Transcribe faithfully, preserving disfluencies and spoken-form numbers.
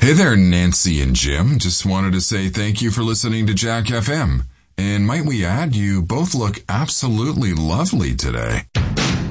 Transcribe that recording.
Hey there, Nancy and Jim. Just wanted to say thank you for listening to Jack F M. And might we add, you both look absolutely lovely today.